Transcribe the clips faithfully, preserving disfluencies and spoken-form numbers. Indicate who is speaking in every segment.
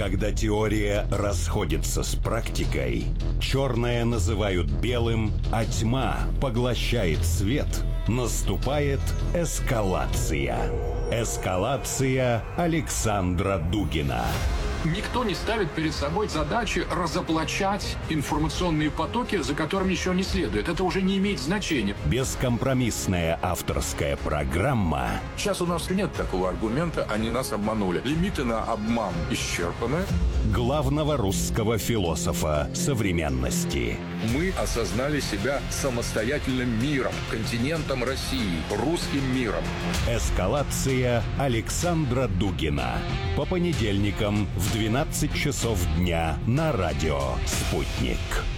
Speaker 1: Когда теория расходится с практикой, черное называют белым, а тьма поглощает свет, наступает эскалация. Эскалация Александра Дугина.
Speaker 2: Никто не ставит перед собой задачи разоблачать информационные потоки, за которыми еще не следует. Это уже не имеет значения.
Speaker 1: Бескомпромиссная авторская программа.
Speaker 3: Сейчас у нас нет такого аргумента, они нас обманули. Лимиты на обман исчерпаны.
Speaker 1: Главного русского философа современности.
Speaker 3: Мы осознали себя самостоятельным миром, континентом России, русским миром.
Speaker 1: Эскалация Александра Дугина. По понедельникам в двенадцать часов дня на радио «Спутник».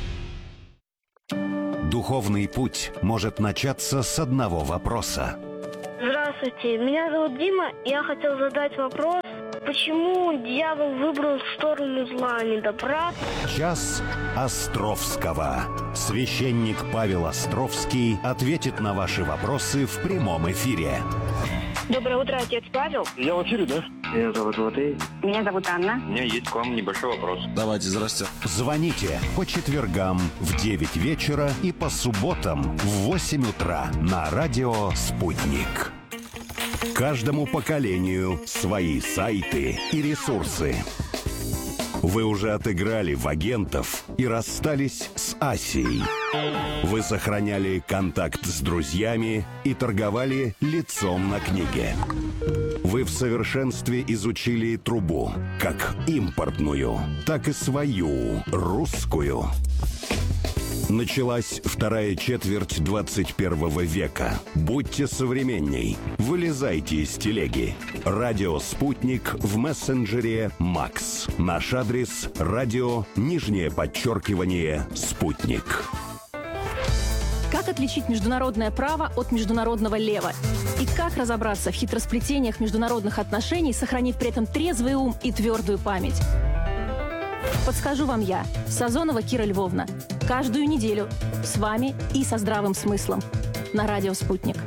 Speaker 1: Духовный путь может начаться с одного вопроса.
Speaker 4: Здравствуйте, меня зовут Дима. Я хотел задать вопрос, почему дьявол выбрал сторону зла, а не добра?
Speaker 1: Час Островского. Священник Павел Островский ответит на ваши вопросы в прямом эфире.
Speaker 4: Доброе утро, отец Павел.
Speaker 5: Я в эфире, да?
Speaker 6: Меня зовут Матвей.
Speaker 7: Меня зовут Анна.
Speaker 6: У меня есть к вам небольшой вопрос.
Speaker 5: Давайте, здрасте.
Speaker 1: Звоните по четвергам в девять вечера и по субботам в восемь утра на радио «Спутник». Каждому поколению свои сайты и ресурсы. Вы уже отыграли в агентов и расстались с Асией. Вы сохраняли контакт с друзьями и торговали лицом на книге. Вы в совершенстве изучили трубу, как импортную, так и свою, русскую. Началась вторая четверть двадцать первого века. Будьте современней. Вылезайте из телеги. Радио «Спутник» в мессенджере «Макс». Наш адрес – радио, нижнее подчеркивание, «Спутник».
Speaker 8: Как отличить международное право от международного лева? И как разобраться в хитросплетениях международных отношений, сохранив при этом трезвый ум и твердую память? Подскажу вам я, Сазонова Кира Львовна. Каждую неделю с вами и со здравым смыслом на радио «Спутник».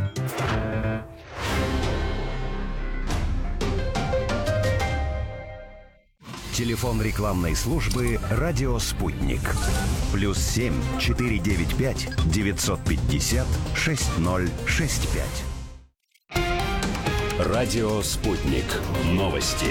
Speaker 1: Телефон рекламной службы «Радио Спутник». Плюс семь четыре девять пять девятьсот пятьдесят шесть ноль шесть пять. Радио «Спутник». Новости.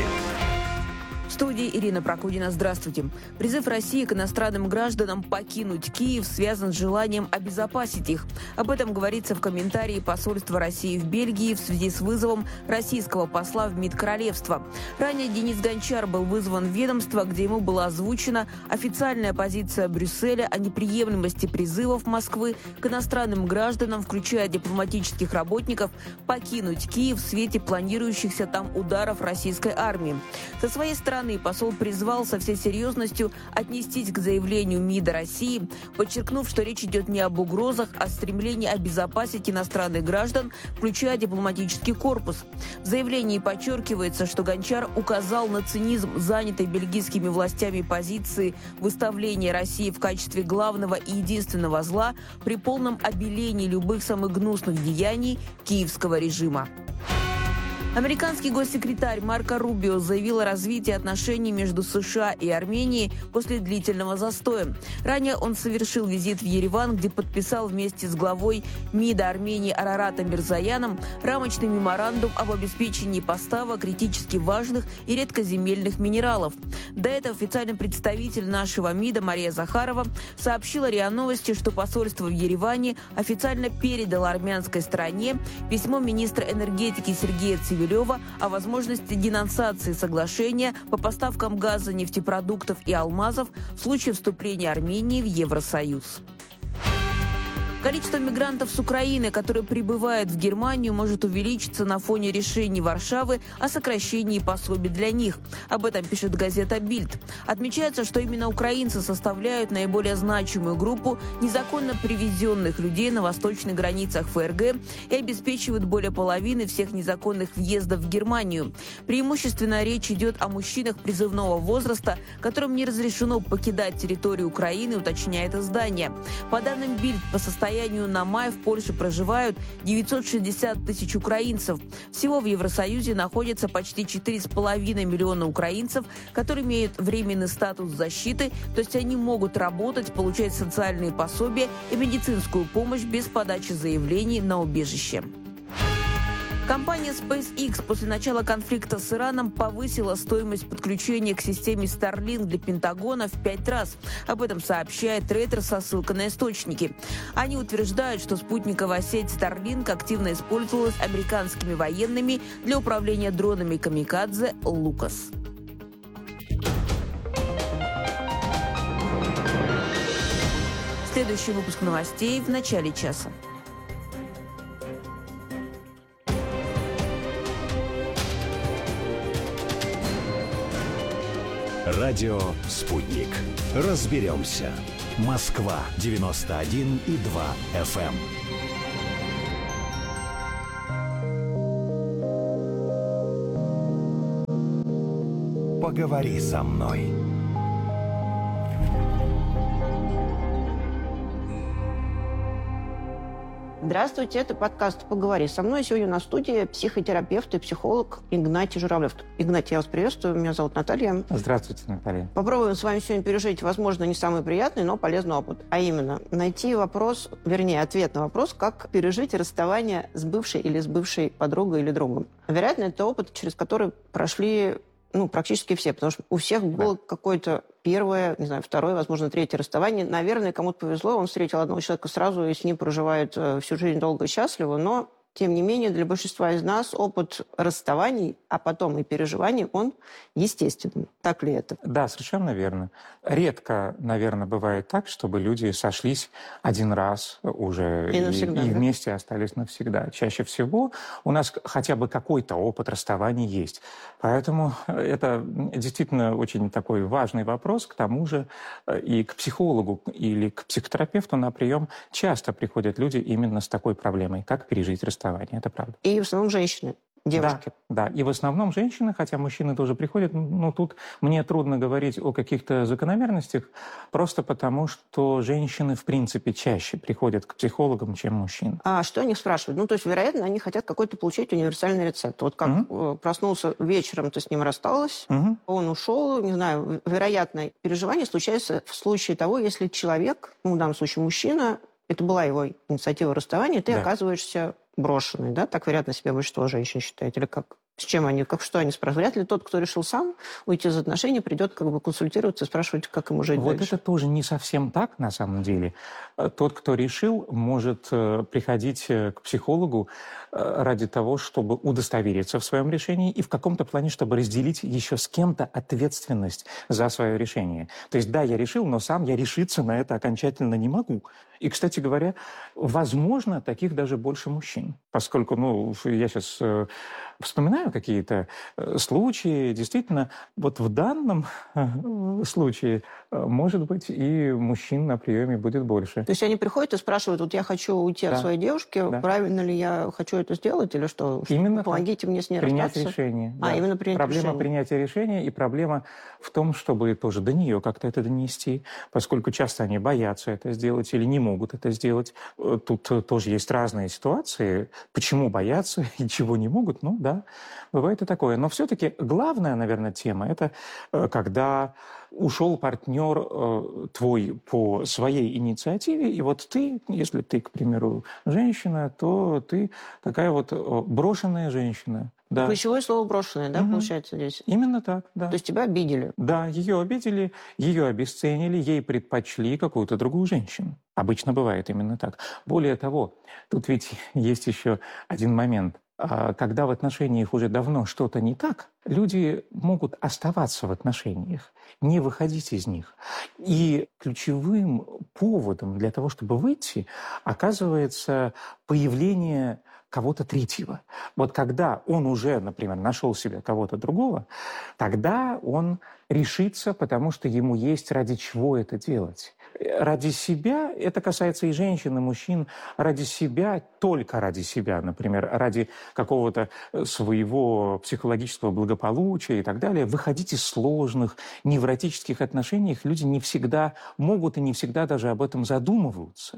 Speaker 9: В студии Ирина Прокудина. Здравствуйте. Призыв России к иностранным гражданам покинуть Киев связан с желанием обезопасить их. Об этом говорится в комментарии посольства России в Бельгии в связи с вызовом российского посла в МИД Королевства. Ранее Денис Гончар был вызван в ведомство, где ему была озвучена официальная позиция Брюсселя о неприемлемости призывов Москвы к иностранным гражданам, включая дипломатических работников, покинуть Киев в свете планирующихся там ударов российской армии. Со своей стороны посол призвал со всей серьезностью отнестись к заявлению МИДа России, подчеркнув, что речь идет не об угрозах, а о стремлении обезопасить иностранных граждан, включая дипломатический корпус. В заявлении подчеркивается, что Гончар указал на цинизм занятой бельгийскими властями позиции выставления России в качестве главного и единственного зла при полном обелении любых самых гнусных деяний киевского режима. Американский госсекретарь Марко Рубио заявил о развитии отношений между США и Арменией после длительного застоя. Ранее он совершил визит в Ереван, где подписал вместе с главой МИДа Армении Араратом Мирзояном рамочный меморандум об обеспечении поставок критически важных и редкоземельных минералов. До этого официальный представитель нашего МИДа Мария Захарова сообщила РИА Новости, что посольство в Ереване официально передало армянской стороне письмо министра энергетики Сергея Цивилева о возможности денонсации соглашения по поставкам газа, нефтепродуктов и алмазов в случае вступления Армении в Евросоюз. Количество мигрантов с Украины, которые прибывают в Германию, может увеличиться на фоне решений Варшавы о сокращении пособий для них. Об этом пишет газета «Бильд». Отмечается, что именно украинцы составляют наиболее значимую группу незаконно привезенных людей на восточных границах ФРГ и обеспечивают более половины всех незаконных въездов в Германию. Преимущественно речь идет о мужчинах призывного возраста, которым не разрешено покидать территорию Украины, уточняет издание. По данным «Бильд», по состоянию состоянию на май в Польше проживают девятьсот шестьдесят тысяч украинцев. Всего в Евросоюзе находится почти четыре с половиной миллиона украинцев, которые имеют временный статус защиты, то есть они могут работать, получать социальные пособия и медицинскую помощь без подачи заявлений на убежище. Компания SpaceX после начала конфликта с Ираном повысила стоимость подключения к системе Starlink для Пентагона в пять раз. Об этом сообщает Рейтер со ссылкой на источники. Они утверждают, что спутниковая сеть Starlink активно использовалась американскими военными для управления дронами камикадзе «Лукас». Следующий выпуск новостей в начале часа.
Speaker 1: Радио «Спутник». Разберемся. Москва девяносто один и два эф эм. Поговори со мной.
Speaker 5: Здравствуйте, это подкаст «Поговори со мной». Сегодня на студии психотерапевт и психолог Игнатий Журавлев. Игнатий, я вас приветствую. Меня зовут Наталья.
Speaker 7: Здравствуйте, Наталья.
Speaker 5: Попробуем с вами сегодня пережить, возможно, не самый приятный, но полезный опыт. А именно, найти вопрос, вернее, ответ на вопрос, как пережить расставание с бывшей или с бывшей подругой или другом. Вероятно, это опыт, через который прошли ну, практически все, потому что у всех было да. какое-то первое, не знаю, второе, возможно, третье расставание. Наверное, кому-то повезло, он встретил одного человека сразу и с ним проживает всю жизнь долго и счастливо, но, тем не менее, для большинства из нас опыт расставаний, а потом и переживаний, он естественный. Так ли это?
Speaker 7: Да, совершенно верно. Редко, наверное, бывает так, чтобы люди сошлись один раз уже
Speaker 5: и, навсегда,
Speaker 7: и, и
Speaker 5: да?
Speaker 7: вместе остались навсегда. Чаще всего у нас хотя бы какой-то опыт расставаний есть. Поэтому это действительно очень такой важный вопрос. К тому же и к психологу или к психотерапевту на прием часто приходят люди именно с такой проблемой, как пережить расставание. Это правда.
Speaker 5: И в основном женщины, девушки.
Speaker 7: Да, да, и в основном женщины, хотя мужчины тоже приходят. Но тут мне трудно говорить о каких-то закономерностях, просто потому что женщины, в принципе, чаще приходят к психологам, чем мужчины.
Speaker 5: А что они спрашивают? Ну, то есть, вероятно, они хотят какой-то получить универсальный рецепт. Вот как угу. проснулся вечером, ты с ним рассталась, угу. он ушел, не знаю, вероятно, переживание случается в случае того, если человек, ну, в данном случае мужчина, это была его инициатива расставания, ты да. оказываешься брошенной, да? Так, вероятно, себя большинство женщин считает. Или как? С чем они, как что они спрашивают? Вряд ли тот, кто решил сам уйти из отношений, придет как бы консультироваться и спрашивать, как ему жить
Speaker 7: вот
Speaker 5: дальше.
Speaker 7: Это тоже не совсем так, на самом деле. Тот, кто решил, может приходить к психологу ради того, чтобы удостовериться в своем решении и в каком-то плане, чтобы разделить еще с кем-то ответственность за свое решение. То есть, да, я решил, но сам я решиться на это окончательно не могу. И, кстати говоря, возможно, таких даже больше мужчин. Поскольку, ну, я сейчас э, вспоминаю какие-то э, случаи, действительно, вот в данном э, случае, э, может быть, и мужчин на приеме будет больше.
Speaker 5: То есть они приходят и спрашивают, вот я хочу уйти да. от своей девушки, да. правильно ли я хочу это сделать, или что?
Speaker 7: Именно
Speaker 5: помогите так. мне с ней
Speaker 7: принять
Speaker 5: расстаться?
Speaker 7: решение.
Speaker 5: А,
Speaker 7: да.
Speaker 5: именно принять
Speaker 7: проблема
Speaker 5: решение.
Speaker 7: принятия решения и проблема в том, чтобы тоже до нее как-то это донести, поскольку часто они боятся это сделать или не могут это сделать. Тут тоже есть разные ситуации, почему боятся и чего не могут. Ну да, бывает и такое. Но все-таки главная, наверное, тема – это когда ушел партнер э, твой по своей инициативе, и вот ты, если ты, к примеру, женщина, то ты такая вот брошенная женщина. Да.
Speaker 5: Ключевое слово «брошенное», да, угу. получается здесь?
Speaker 7: Именно так, да.
Speaker 5: То есть тебя обидели?
Speaker 7: Да, ее обидели, ее обесценили, ей предпочли какую-то другую женщину. Обычно бывает именно так. Более того, тут ведь есть еще один момент. Когда в отношениях уже давно что-то не так, люди могут оставаться в отношениях, не выходить из них. И ключевым поводом для того, чтобы выйти, оказывается появление кого-то третьего. Вот когда он уже, например, нашел себе кого-то другого, тогда он решится, потому что ему есть ради чего это делать. Ради себя, это касается и женщин, и мужчин, ради себя, только ради себя, например, ради какого-то своего психологического благополучия и так далее, выходить из сложных, невротических отношений люди не всегда могут и не всегда даже об этом задумываются.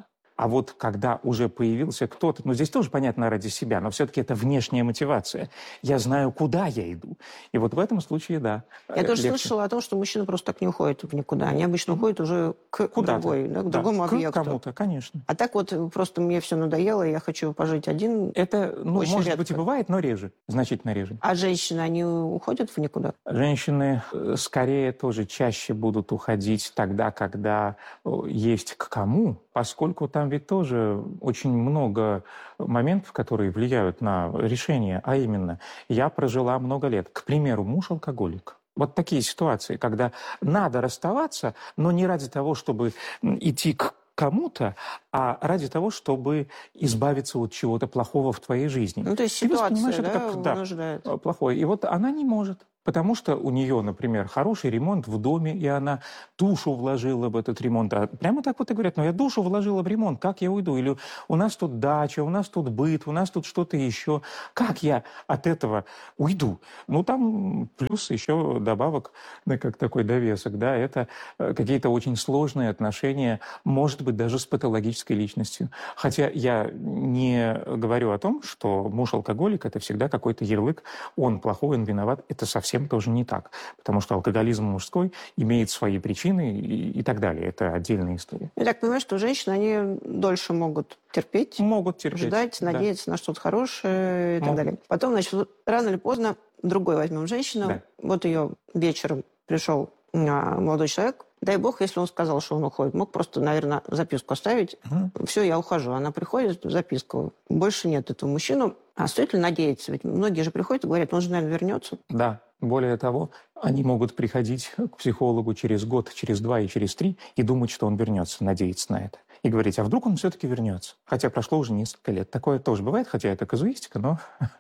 Speaker 7: А вот когда уже появился кто-то, ну здесь тоже понятно ради себя, но все-таки это внешняя мотивация. Я знаю, куда я иду. И вот в этом случае, да.
Speaker 5: Я тоже
Speaker 7: легче.
Speaker 5: слышала о том, что мужчины просто так не уходят в никуда. Они обычно уходят уже к
Speaker 7: Куда-то.
Speaker 5: другой, да, к
Speaker 7: Да,
Speaker 5: другому
Speaker 7: к
Speaker 5: объекту.
Speaker 7: кому-то, конечно.
Speaker 5: А так вот просто мне все надоело, я хочу пожить один.
Speaker 7: Это, ну,
Speaker 5: Очень
Speaker 7: может
Speaker 5: редко.
Speaker 7: быть, и бывает, но реже, значительно реже.
Speaker 5: А женщины, они уходят в никуда?
Speaker 7: Женщины э, скорее тоже чаще будут уходить тогда, когда э, есть к кому, поскольку там ведь тоже очень много моментов, которые влияют на решение, а именно, я прожила много лет. К примеру, муж алкоголик. Вот такие ситуации, когда надо расставаться, но не ради того, чтобы идти к кому-то, а ради того, чтобы избавиться от чего-то плохого в твоей жизни.
Speaker 5: Ну, то есть
Speaker 7: Ты ведь
Speaker 5: ситуация,
Speaker 7: понимаешь, это
Speaker 5: да,
Speaker 7: как, да,
Speaker 5: вынуждает.
Speaker 7: плохое. И вот она не может. Потому что у нее, например, хороший ремонт в доме, и она душу вложила в этот ремонт. А прямо так вот и говорят, ну я душу вложила в ремонт, как я уйду? Или у нас тут дача, у нас тут быт, у нас тут что-то еще. Как я от этого уйду? Ну там плюс еще добавок, да, как такой довесок, да, это какие-то очень сложные отношения, может быть, даже с патологической личностью. Хотя я не говорю о том, что муж-алкоголик – это всегда какой-то ярлык, он плохой, он виноват. Это совсем тоже не так, потому что алкоголизм мужской имеет свои причины и, и так далее. Это отдельная история.
Speaker 5: Я так понимаю, что женщины, они дольше могут терпеть,
Speaker 7: могут терпеть,
Speaker 5: ждать,
Speaker 7: да.
Speaker 5: надеяться на что-то хорошее и так
Speaker 7: могут.
Speaker 5: далее. Потом, значит, рано или поздно другой возьмем женщину.
Speaker 7: Да.
Speaker 5: Вот ее вечером пришел а, молодой человек. Дай бог, если он сказал, что он уходит. Мог просто, наверное, записку оставить. Угу. Все, я ухожу. Она приходит, записку. Больше нет этого мужчину. А стоит ли надеяться? Ведь многие же приходят и говорят, он же, наверное, вернется.
Speaker 7: Да. Более того, они могут приходить к психологу через год, через два и через три и думать, что он вернется, надеяться на это. И говорить, а вдруг он все-таки вернется? Хотя прошло уже несколько лет. Такое тоже бывает, хотя это казуистика, но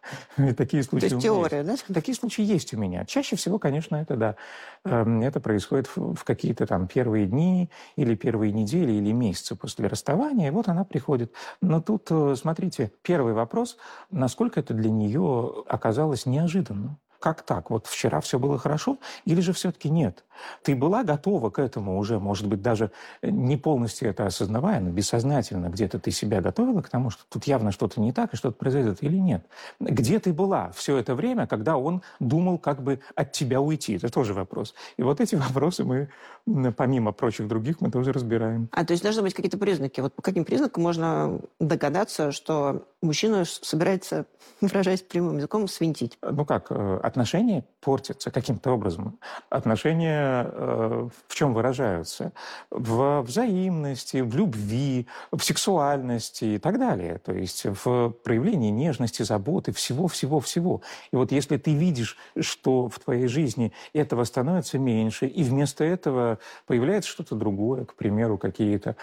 Speaker 7: такие случаи
Speaker 5: есть теория, да?
Speaker 7: Такие случаи есть у меня. Чаще всего, конечно, это да. Это происходит в какие-то там первые дни или первые недели или месяцы после расставания. И вот она приходит. Но тут, смотрите, первый вопрос, насколько это для нее оказалось неожиданным. Как так? Вот вчера все было хорошо? Или же все-таки нет? Ты была готова к этому уже, может быть, даже не полностью это осознавая, но бессознательно где-то ты себя готовила к тому, что тут явно что-то не так и что-то произойдет или нет? Где ты была все это время, когда он думал как бы от тебя уйти? Это тоже вопрос. И вот эти вопросы мы, помимо прочих других, мы тоже разбираем.
Speaker 5: А, то есть должны быть какие-то признаки. Вот по каким признакам можно догадаться, что мужчина собирается, выражаясь прямым языком, свинтить?
Speaker 7: Ну как, отношения портятся каким-то образом. Отношения э, в чем выражаются? В взаимности, в любви, в сексуальности и так далее. То есть в проявлении нежности, заботы, всего-всего-всего. И вот если ты видишь, что в твоей жизни этого становится меньше, и вместо этого появляется что-то другое, к примеру, какие-то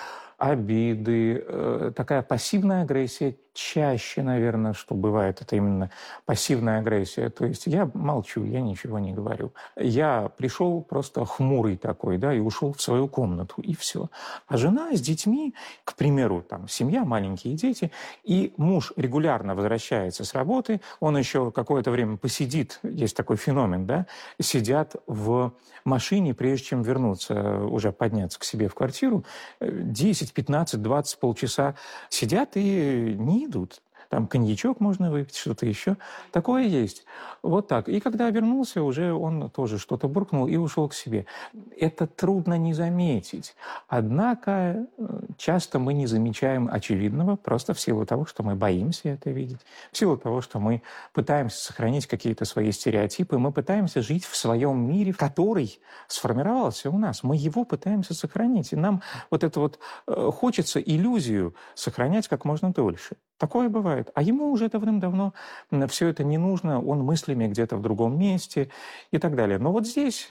Speaker 7: обиды, э, такая пассивная агрессия, чаще, наверное, что бывает, это именно пассивная агрессия. То есть я молчу, я ничего не говорю. Я пришел просто хмурый такой, да, и ушел в свою комнату, и все. А жена с детьми, к примеру, там, семья, маленькие дети, и муж регулярно возвращается с работы, он еще какое-то время посидит, есть такой феномен, да, сидят в машине, прежде чем вернуться, уже подняться к себе в квартиру, десять, пятнадцать, двадцать, полчаса сидят и не идут. Там коньячок можно выпить, что-то еще. Такое есть. Вот так. И когда вернулся, уже он тоже что-то буркнул и ушел к себе. Это трудно не заметить. Однако часто мы не замечаем очевидного просто в силу того, что мы боимся это видеть, в силу того, что мы пытаемся сохранить какие-то свои стереотипы, мы пытаемся жить в своем мире, который сформировался у нас. Мы его пытаемся сохранить. И нам вот это вот э, хочется иллюзию сохранять как можно дольше. Такое бывает. А ему уже давным-давно все это не нужно, он мыслями где-то в другом месте и так далее. Но вот здесь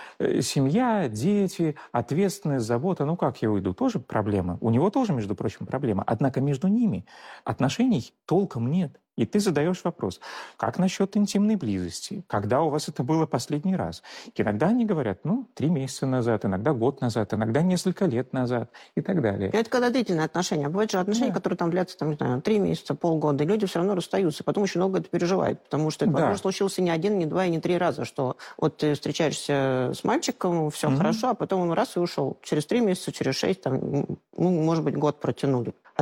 Speaker 7: семья, дети, ответственность, забота, ну как я уйду, тоже проблема. У него тоже, между прочим, проблема. Однако между ними отношений толком нет. И ты задаешь вопрос, как насчет интимной близости? Когда у вас это было последний раз? Иногда они говорят, ну, три месяца назад, иногда год назад, иногда несколько лет назад и так далее.
Speaker 5: Это когда длительные отношения. А бывают же отношения, да, которые там длятся, там, не знаю, три месяца, полгода, и люди все равно расстаются, потом очень много это переживают, потому что это, да, вопрос случился не один, не два и не три раза, что вот ты встречаешься с мальчиком, все mm-hmm. хорошо, а потом он раз и ушел. Через три месяца, через шесть, там, ну, может быть, год протянули.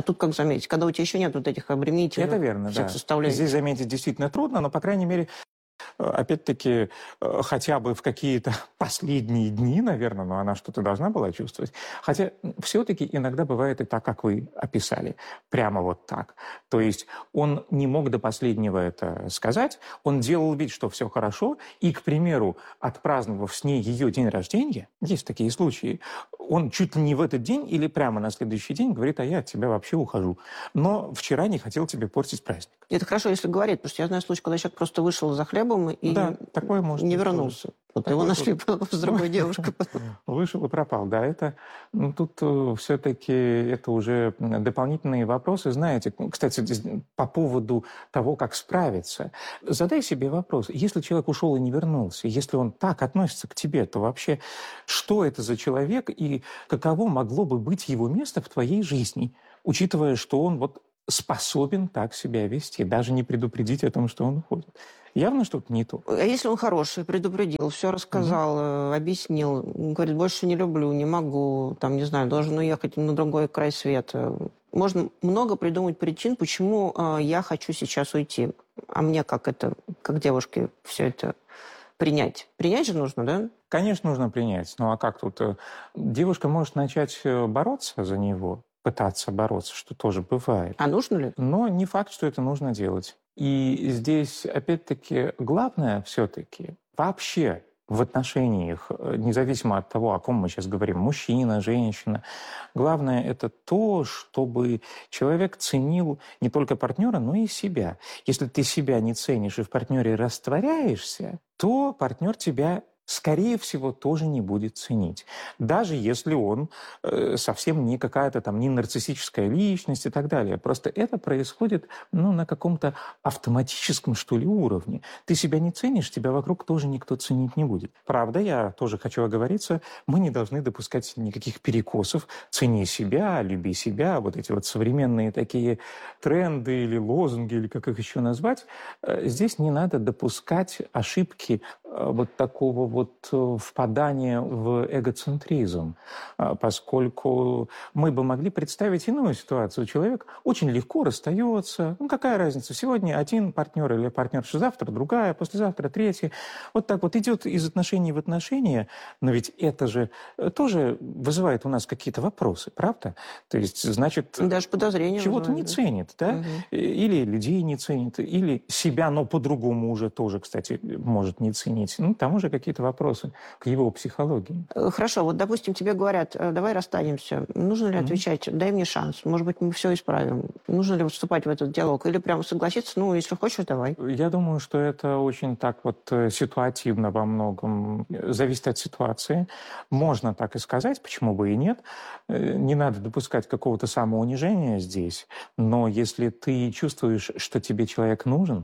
Speaker 5: А тут как заметить? Когда у тебя еще нет вот этих обременительных
Speaker 7: Это верно,
Speaker 5: всех
Speaker 7: да.
Speaker 5: составляющих.
Speaker 7: Здесь заметить действительно трудно, но, по крайней мере, опять-таки, хотя бы в какие-то последние дни, наверное, но она что-то должна была чувствовать. Хотя все-таки иногда бывает и так, как вы описали. Прямо вот так. То есть он не мог до последнего это сказать, он делал вид, что все хорошо, и, к примеру, отпраздновав с ней ее день рождения, есть такие случаи, он чуть ли не в этот день или прямо на следующий день говорит: а я от тебя вообще ухожу. Но вчера не хотел тебе портить праздник.
Speaker 5: Это хорошо, если говорит, потому что я знаю случай, когда человек просто вышел за хлебом и
Speaker 7: да, такое может
Speaker 5: не вернулся. Вот его нашли с другой девушкой.
Speaker 7: Вышел и пропал, да. Это, ну, тут все-таки это уже дополнительные вопросы. Знаете, кстати, по поводу того, как справиться. Задай себе вопрос. Если человек ушел и не вернулся, если он так относится к тебе, то вообще что это за человек и каково могло бы быть его место в твоей жизни, учитывая, что он вот способен так себя вести, даже не предупредить о том, что он уходит. Явно что-то не то.
Speaker 5: А если он хороший, предупредил, все рассказал, угу. объяснил, говорит: больше не люблю, не могу, там, не знаю, должен уехать на другой край света. Можно много придумать причин, почему э, я хочу сейчас уйти. А мне как это, как девушке, все это принять? Принять же нужно, да?
Speaker 7: Конечно, нужно принять. Ну а как тут? Девушка может начать бороться за него, пытаться бороться, что тоже бывает.
Speaker 5: А нужно ли?
Speaker 7: Но не факт, что это нужно делать. И здесь, опять-таки, главное все-таки вообще в отношениях, независимо от того, о ком мы сейчас говорим, мужчина, женщина, главное это то, чтобы человек ценил не только партнера, но и себя. Если ты себя не ценишь и в партнере растворяешься, то партнер тебя, скорее всего, тоже не будет ценить. Даже если он э, совсем не какая-то там не нарциссическая личность и так далее. Просто это происходит, ну, на каком-то автоматическом, что ли, уровне. Ты себя не ценишь, тебя вокруг тоже никто ценить не будет. Правда, я тоже хочу оговориться, мы не должны допускать никаких перекосов. Цени себя, люби себя. Вот эти вот современные такие тренды или лозунги, или как их еще назвать. Э, здесь не надо допускать ошибки э, вот такого вот впадание в эгоцентризм, поскольку мы бы могли представить иную ситуацию. Человек очень легко расстается. Ну, какая разница? Сегодня один партнер или партнерша, завтра другая, послезавтра третья. Вот так вот идет из отношений в отношения. Но ведь это же тоже вызывает у нас какие-то вопросы, правда? То есть, значит,
Speaker 5: даже подозрения
Speaker 7: чего-то
Speaker 5: вызывает,
Speaker 7: не
Speaker 5: да?
Speaker 7: ценит, да? Угу. Или людей не ценит, или себя, но по-другому уже тоже, кстати, может не ценить. Ну, там уже какие-то вопросы к его психологии.
Speaker 5: Хорошо, вот, допустим, тебе говорят: давай расстанемся. Нужно ли mm-hmm. отвечать: дай мне шанс, может быть, мы все исправим? Нужно ли вступать в этот диалог? Или прямо согласиться: ну, если хочешь, давай?
Speaker 7: Я думаю, что это очень так вот ситуативно во многом. Зависит от ситуации. Можно так и сказать, почему бы и нет. Не надо допускать какого-то самоунижения здесь. Но если ты чувствуешь, что тебе человек нужен,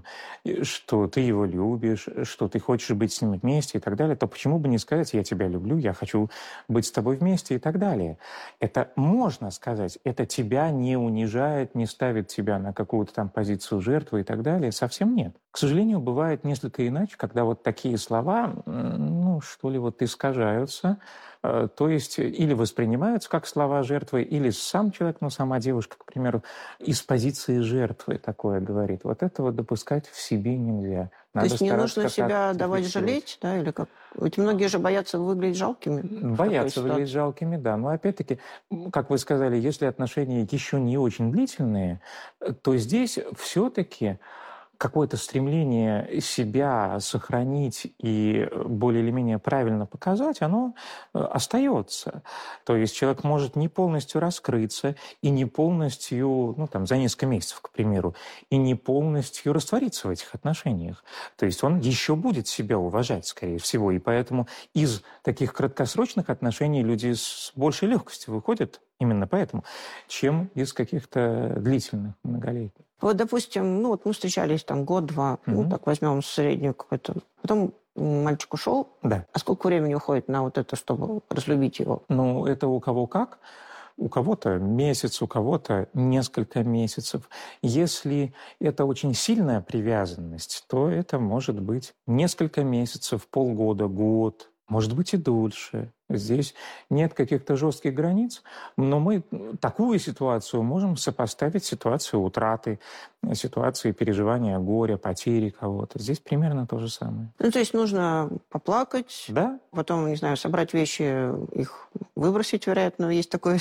Speaker 7: что ты его любишь, что ты хочешь быть с ним вместе и так далее, то почему бы не сказать: я тебя люблю, я хочу быть с тобой вместе и так далее. Это можно сказать, это тебя не унижает, не ставит тебя на какую-то там позицию жертвы и так далее. Совсем нет. К сожалению, бывает несколько иначе, когда вот такие слова, ну, что ли, вот искажаются, то есть или воспринимаются как слова жертвы, или сам человек, ну, сама девушка, к примеру, из позиции жертвы такое говорит. Вот этого допускать в себе нельзя.
Speaker 5: Надо То есть не нужно себя давать жалеть, да, или как? Ведь многие же боятся выглядеть жалкими.
Speaker 7: Боятся выглядеть жалкими, да. Но опять-таки, как вы сказали, если отношения еще не очень длительные, то здесь все-таки какое-то стремление себя сохранить и более или менее правильно показать, оно остается. То есть человек может не полностью раскрыться и не полностью, ну там, за несколько месяцев, к примеру, и не полностью раствориться в этих отношениях. То есть он еще будет себя уважать, скорее всего. И поэтому из таких краткосрочных отношений люди с большей легкостью выходят именно поэтому, чем из каких-то длительных, многолетних.
Speaker 5: Вот, допустим, ну вот мы встречались там год-два, mm-hmm. ну так возьмем среднюю какую-то. Потом мальчик ушел.
Speaker 7: Да.
Speaker 5: А сколько времени уходит на вот это, чтобы разлюбить его?
Speaker 7: Ну, это у кого как. У кого-то месяц, у кого-то несколько месяцев. Если это очень сильная привязанность, то это может быть несколько месяцев, полгода, год, может быть и дольше. Здесь нет каких-то жестких границ, но мы такую ситуацию можем сопоставить с ситуацией утраты, ситуацией переживания горя, потери кого-то. Здесь примерно то же самое.
Speaker 5: Ну, то есть нужно поплакать,
Speaker 7: да?
Speaker 5: Потом, не знаю, собрать вещи, их выбросить, вероятно, есть такое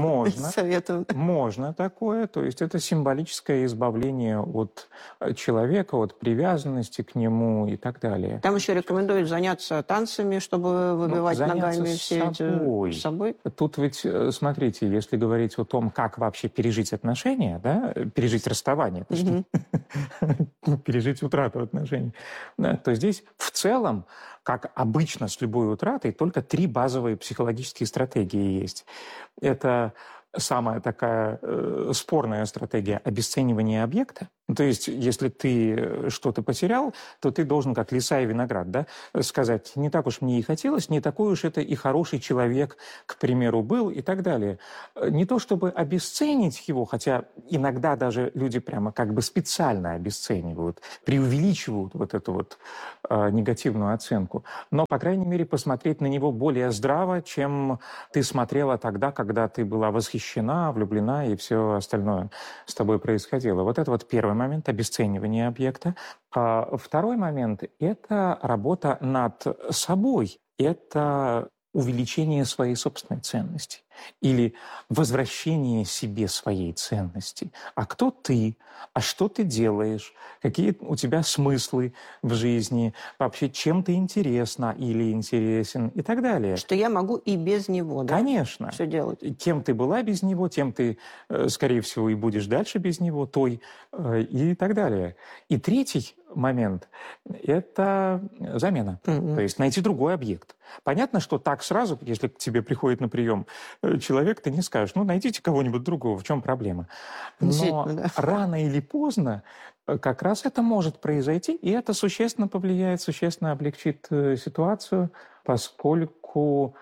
Speaker 7: совет. Можно такое. То есть это символическое избавление от человека, от привязанности к нему и так далее.
Speaker 5: Там еще рекомендуют заняться танцами, чтобы выбивать ну, ногами все
Speaker 7: собой.
Speaker 5: эти собой.
Speaker 7: Тут ведь, смотрите, если говорить о том, как вообще пережить отношения, да, пережить расставание, mm-hmm. пережить утрату отношений, да, то здесь в целом, как обычно с любой утратой, только три базовые психологические стратегии есть. Это самая такая э, спорная стратегия обесценивания объекта. То есть, если ты что-то потерял, то ты должен, как лиса и виноград, да, сказать, не так уж мне и хотелось, не такой уж это и хороший человек, к примеру, был и так далее. Не то чтобы обесценить его, хотя иногда даже люди прямо как бы специально обесценивают, преувеличивают вот эту вот э, негативную оценку, но, по крайней мере, посмотреть на него более здраво, чем ты смотрела тогда, когда ты была восхищена, влюблена и все остальное с тобой происходило. Вот это вот первый момент — обесценивание объекта. А второй момент — это работа над собой. Это увеличение своей собственной ценности или возвращение себе своей ценности. А кто ты? А что ты делаешь? Какие у тебя смыслы в жизни? Вообще, чем ты интересна или интересен? И так далее.
Speaker 5: Что я могу и без него, да?
Speaker 7: Конечно.
Speaker 5: Все делать.
Speaker 7: Кем ты была без него, тем ты, скорее всего, и будешь дальше без него, той, и так далее. И третий момент – это замена. Mm-hmm. То есть найти другой объект. Понятно, что так сразу, если к тебе приходит на прием человек, ты не скажешь, ну, найдите кого-нибудь другого, в чем проблема. Но да. рано или поздно как раз это может произойти, и это существенно повлияет, существенно облегчит ситуацию, поскольку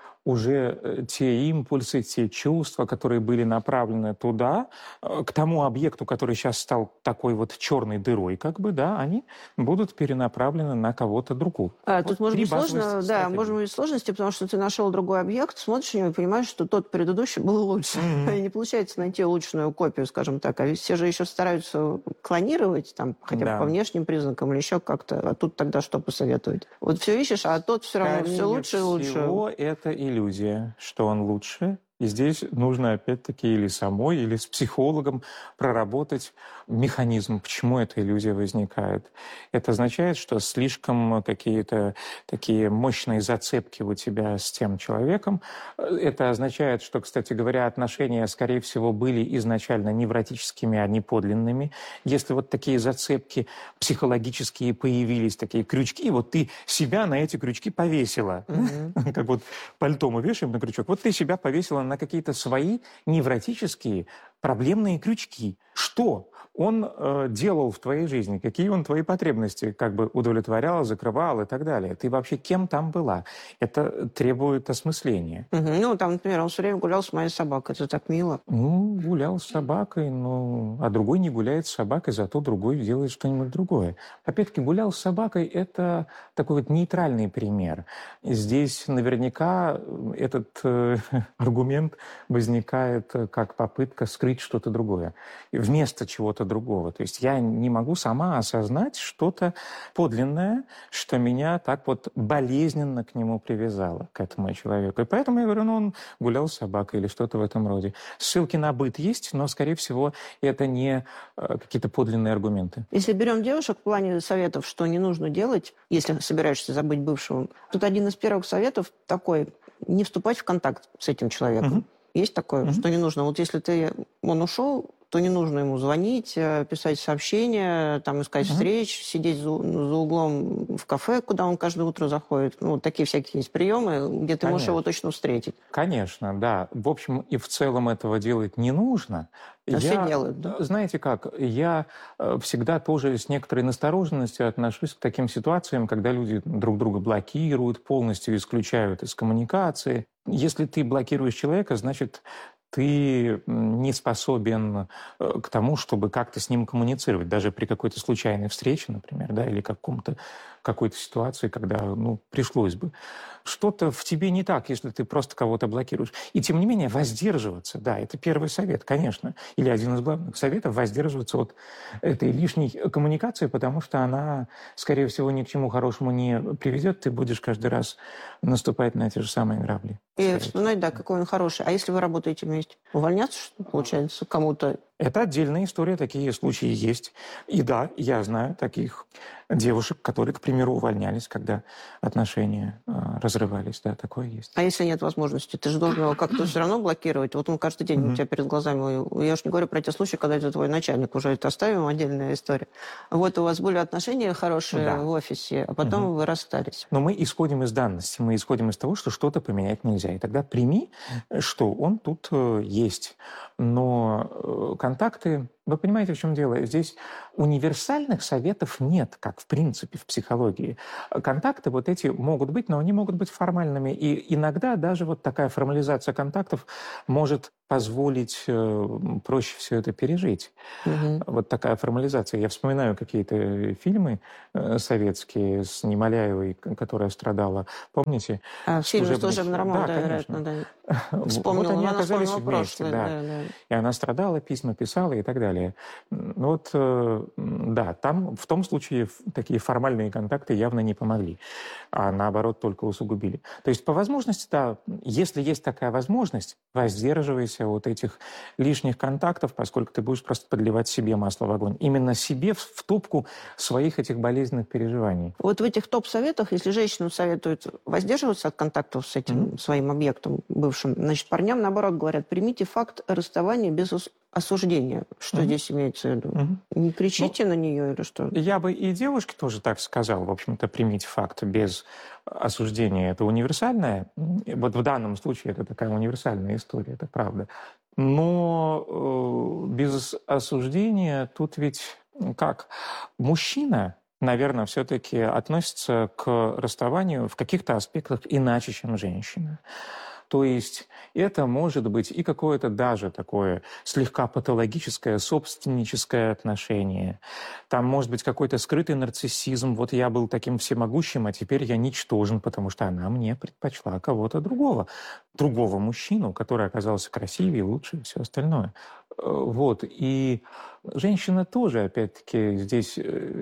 Speaker 7: уже те импульсы, те чувства, которые были направлены туда, к тому объекту, который сейчас стал такой вот черной дырой, как бы, да, они будут перенаправлены на кого-то другого.
Speaker 5: А, вот тут может быть сложно, да, может быть сложности, потому что ты нашел другой объект, смотришь на него и понимаешь, что тот предыдущий был лучше. Mm-hmm. И не получается найти улучшенную копию, скажем так. А ведь все же еще стараются клонировать, там, хотя бы да. по внешним признакам или еще как-то. А тут тогда что посоветовать? Вот все ищешь, а тот все равно все лучше и лучше.
Speaker 7: Всего это иллюзия, что он лучше. И здесь нужно опять-таки или самой, или с психологом проработать механизм, почему эта иллюзия возникает. Это означает, что слишком какие-то такие мощные зацепки у тебя с тем человеком. Это означает, что, кстати говоря, отношения, скорее всего, были изначально невротическими, а не подлинными. Если вот такие зацепки психологические появились, такие крючки, и вот ты себя на эти крючки повесила. Mm-hmm. Как вот пальто мы вешаем на крючок. Вот ты себя повесила на какие-то свои невротические проблемные крючки. Что он э, делал в твоей жизни? Какие он твои потребности как бы удовлетворял, закрывал и так далее? Ты вообще кем там была? Это требует осмысления.
Speaker 5: Угу. Ну, там, например, он все время гулял с моей собакой. Это так мило.
Speaker 7: Ну, гулял с собакой, но... а другой не гуляет с собакой, зато другой делает что-нибудь другое. Опять-таки, гулял с собакой – это такой вот нейтральный пример. Здесь наверняка этот э, аргумент возникает как попытка скрыть что-то другое. Вместо чего-то другого. То есть я не могу сама осознать что-то подлинное, что меня так вот болезненно к нему привязало, к этому человеку. И поэтому я говорю, ну, он гулял с собакой или что-то в этом роде. Ссылки на быт есть, но, скорее всего, это не э, какие-то подлинные аргументы.
Speaker 5: Если берем девушек в плане советов, что не нужно делать, если собираешься забыть бывшего, тут один из первых советов такой, не вступать в контакт с этим человеком. Угу. Есть такое, угу. что не нужно. Вот если ты, он ушел, то не нужно ему звонить, писать сообщения, там, искать uh-huh. встреч, сидеть за, за углом в кафе, куда он каждое утро заходит. Ну, вот такие всякие есть приемы, где ты Конечно. можешь его точно встретить.
Speaker 7: Конечно, да. В общем, и в целом этого делать не нужно.
Speaker 5: А я, все делают, да?
Speaker 7: Знаете как, я всегда тоже с некоторой настороженностью отношусь к таким ситуациям, когда люди друг друга блокируют, полностью исключают из коммуникации. Если ты блокируешь человека, значит... ты не способен к тому, чтобы как-то с ним коммуницировать, даже при какой-то случайной встрече, например, да, или каком-то, какой-то ситуации, когда ну, пришлось бы что-то в тебе не так, если ты просто кого-то блокируешь. И тем не менее воздерживаться, да, это первый совет, конечно. Или один из главных советов – воздерживаться от этой лишней коммуникации, потому что она, скорее всего, ни к чему хорошему не приведет. Ты будешь каждый раз наступать на те же самые грабли.
Speaker 5: И вспоминать, да, какой он хороший. А если вы работаете вместе? Увольняться, что получается, кому-то?
Speaker 7: Это отдельная история, такие случаи есть. И да, я знаю таких девушек, которые, к примеру, увольнялись, когда отношения э, разрывались. Да, такое есть.
Speaker 5: А если нет возможности? Ты же должен его как-то все равно блокировать. Вот он каждый день mm-hmm. у тебя перед глазами. Я уж не говорю про те случаи, когда это твой начальник. Уже это оставим, отдельная история. Вот у вас были отношения хорошие да. в офисе, а потом mm-hmm. вы расстались.
Speaker 7: Но мы исходим из данности. Мы исходим из того, что что-то поменять нельзя. И тогда прими, что он тут э, есть. Но э, контакты... Вы понимаете, в чем дело? Здесь универсальных советов нет, как в принципе в психологии. Контакты вот эти могут быть, но они могут быть формальными. И иногда даже вот такая формализация контактов может позволить э, проще все это пережить. Угу. Вот такая формализация. Я вспоминаю какие-то фильмы э, советские с Немоляевой, которая страдала. Помните?
Speaker 5: А, фильм «Служебный роман», да, вероятно, да.
Speaker 7: Вспомнила, вот они оказались вместе,
Speaker 5: прошлое,
Speaker 7: да.
Speaker 5: Да, да.
Speaker 7: И она страдала, письма писала и так далее. Ну вот, э, да, там в том случае такие формальные контакты явно не помогли, а наоборот только усугубили. То есть по возможности, да, если есть такая возможность, воздерживайся от этих лишних контактов, поскольку ты будешь просто подливать себе масло в огонь. Именно себе в, в топку своих этих болезненных переживаний.
Speaker 5: Вот в этих топ-советах, если женщинам советуют воздерживаться от контактов с этим mm-hmm. своим объектом бывшим, значит, парням, наоборот, говорят, примите факт расставания без осуждения. Что mm-hmm. здесь имеется в виду? Mm-hmm. Не кричите ну, на нее или что?
Speaker 7: Я бы и девушке тоже так сказал. В общем-то, примите факт без осуждения. Это универсальное. Вот в данном случае это такая универсальная история, это правда. Но э, без осуждения тут ведь как? Мужчина, наверное, все-таки относится к расставанию в каких-то аспектах иначе, чем женщина. То есть это может быть и какое-то даже такое слегка патологическое, собственническое отношение. Там может быть какой-то скрытый нарциссизм. Вот я был таким всемогущим, а теперь я ничтожен, потому что она мне предпочла кого-то другого. Другого мужчину, который оказался красивее, лучше и все остальное. Вот. И женщина тоже, опять-таки, здесь...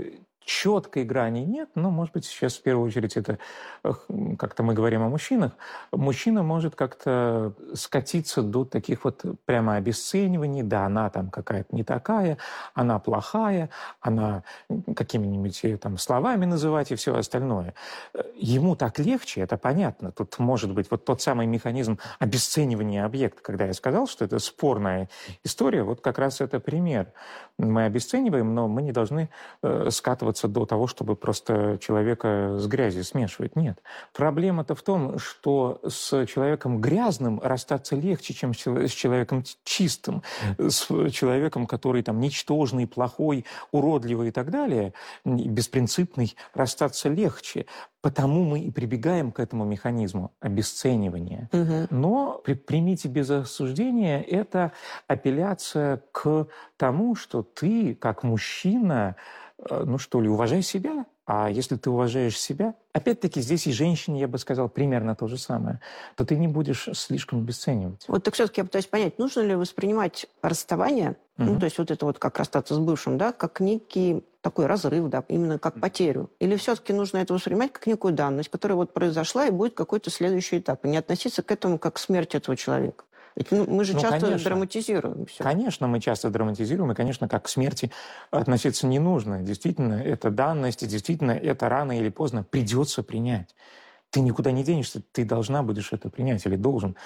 Speaker 7: Четкой грани нет, но, может быть, сейчас в первую очередь это, как-то мы говорим о мужчинах, мужчина может как-то скатиться до таких вот прямо обесцениваний, да, она там какая-то не такая, она плохая, она какими-нибудь там словами называть и все остальное. Ему так легче, это понятно. Тут может быть вот тот самый механизм обесценивания объекта, когда я сказал, что это спорная история, вот как раз это пример. Мы обесцениваем, но мы не должны э, скатываться до того, чтобы просто человека с грязью смешивать. Нет. Проблема-то в том, что с человеком грязным расстаться легче, чем с человеком чистым. С человеком, который там ничтожный, плохой, уродливый и так далее, беспринципный, расстаться легче. Потому мы и прибегаем к этому механизму обесценивания. Угу. Но при, примите без осуждения, это апелляция к тому, что ты, как мужчина, ну что ли, уважай себя. А если ты уважаешь себя, опять-таки здесь и женщине, я бы сказал, примерно то же самое, то ты не будешь слишком обесценивать.
Speaker 5: Вот так все-таки я пытаюсь понять, нужно ли воспринимать расставание, угу. ну то есть вот это вот как расстаться с бывшим, да, как некий такой разрыв, да, именно как потерю. Или все-таки нужно это воспринимать как некую данность, которая вот произошла и будет какой-то следующий этап, и не относиться к этому как к смерти этого человека. Ведь ну, мы же ну, часто конечно. драматизируем все.
Speaker 7: Конечно, мы часто драматизируем, и, конечно, как к смерти относиться не нужно. Действительно, это данность, и действительно, это рано или поздно придется принять. Ты никуда не денешься, ты должна будешь это принять или должен.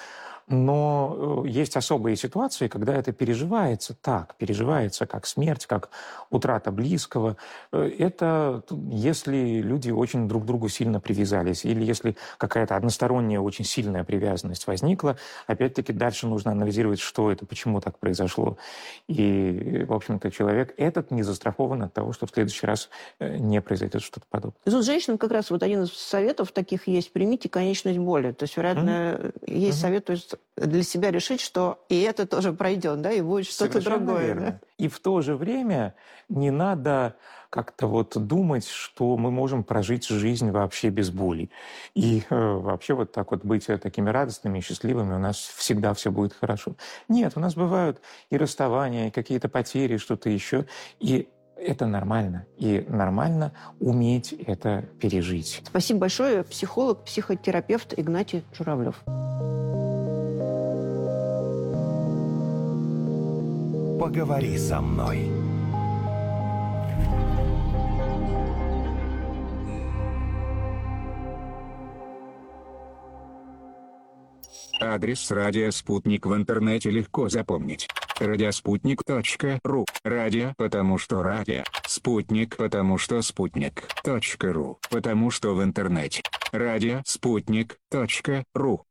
Speaker 7: Но есть особые ситуации, когда это переживается так, переживается как смерть, как утрата близкого. Это если люди очень друг к другу сильно привязались, или если какая-то односторонняя очень сильная привязанность возникла, опять-таки дальше нужно анализировать, что это, почему так произошло. И, в общем-то, человек этот не застрахован от того, что в следующий раз не произойдет что-то подобное.
Speaker 5: И тут женщинам как раз вот один из советов таких есть: примите конечность боли. То есть, вероятно, mm-hmm. есть mm-hmm. совет, то есть для себя решить, что и это тоже пройдет, да, и будет что-то
Speaker 7: Совершенно
Speaker 5: другое.
Speaker 7: Верно.
Speaker 5: Да?
Speaker 7: И в то же время не надо как-то вот думать, что мы можем прожить жизнь вообще без боли. И э, вообще вот так вот быть такими радостными и счастливыми, у нас всегда все будет хорошо. Нет, у нас бывают и расставания, и какие-то потери, что-то еще. И это нормально. И нормально уметь это пережить.
Speaker 5: Спасибо большое. Психолог, психотерапевт Игнатий Журавлев.
Speaker 1: Поговори со мной.
Speaker 10: Адрес «Радио Спутник» в интернете легко запомнить. радиоспутник точка ру. Радио, потому что радио. Спутник, потому что спутник. .ру, потому что в интернете. радио спутник точка ру.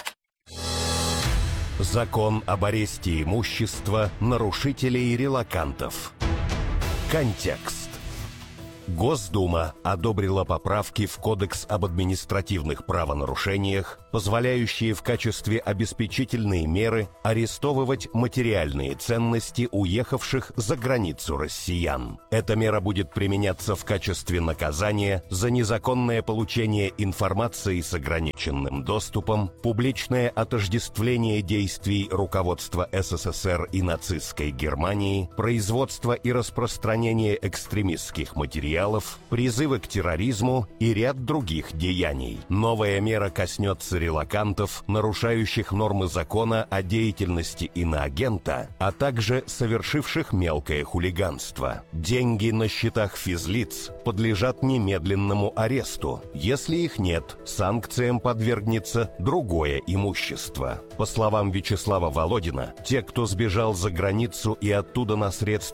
Speaker 1: Закон об аресте имущества нарушителей релокантов. Контекст. Госдума одобрила поправки в Кодекс об административных правонарушениях, позволяющие в качестве обеспечительной меры арестовывать материальные ценности уехавших за границу россиян. Эта мера будет применяться в качестве наказания за незаконное получение информации с ограниченным доступом, публичное отождествление действий руководства СССР и нацистской Германии, производство и распространение экстремистских материалов, призывы к терроризму и ряд других деяний. Новая мера коснется релокантов, нарушающих нормы закона о деятельности иноагента, а также совершивших мелкое хулиганство. Деньги на счетах физлиц подлежат немедленному аресту. Если их нет, санкциям подвергнется другое имущество. По словам Вячеслава Володина, те, кто сбежал за границу и оттуда на средства